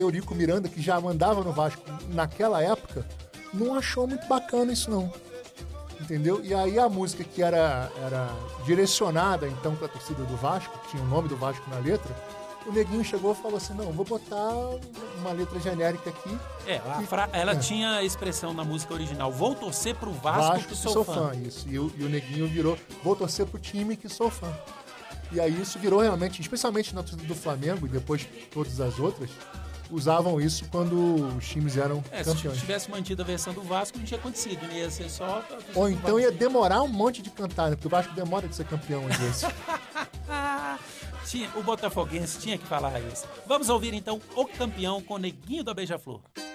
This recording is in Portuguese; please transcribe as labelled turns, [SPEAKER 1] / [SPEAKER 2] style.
[SPEAKER 1] Eurico Miranda, que já mandava no Vasco naquela época, não achou muito bacana isso não. Entendeu? E aí a música que era direcionada então para a torcida do Vasco, tinha o nome do Vasco na letra, o Neguinho chegou e falou assim, não, vou botar uma letra genérica aqui.
[SPEAKER 2] Ela tinha a expressão na música original, vou torcer pro Vasco que sou fã.
[SPEAKER 1] Isso. E o Neguinho virou, vou torcer pro time que sou fã. E aí isso virou realmente, especialmente na torcida do Flamengo e depois todas as outras, usavam isso quando os times eram campeões.
[SPEAKER 2] Se tivesse mantido a versão do Vasco, não tinha acontecido, né? Ia ser só...
[SPEAKER 1] Ou então ia demorar um monte de cantar, né? Porque o Vasco demora de ser campeão às vezes.
[SPEAKER 2] O botafoguense tinha que falar isso. Vamos ouvir então O Campeão com Neguinho da Beija-Flor.